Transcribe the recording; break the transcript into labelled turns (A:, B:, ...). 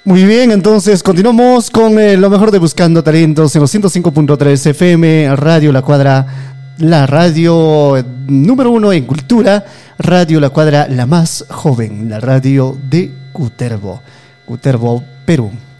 A: Muy bien, entonces continuamos con lo mejor de Buscando Talentos en los 105.3 FM, Radio La Cuadra, la radio número 1 en cultura, Radio La Cuadra, la más joven, la radio de Cutervo, Perú.